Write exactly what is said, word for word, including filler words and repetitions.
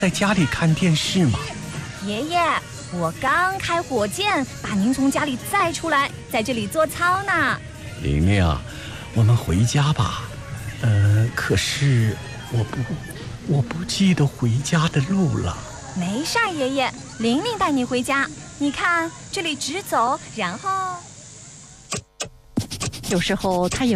在家里看电视吗？ 爷爷，我刚开火箭把您从家里载出来，在这里做操呢。 玲玲啊，我们回家吧。呃，可是我不，我不记得回家的路了。 没事儿，爷爷，玲玲带你回家。你看，这里直走，然后…… 有时候他也